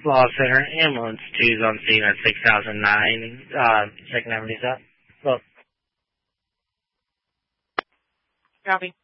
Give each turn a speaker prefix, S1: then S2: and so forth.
S1: Law Center, ambulance 2's on scene at 6009. Second Avenue South. Well,
S2: Copy.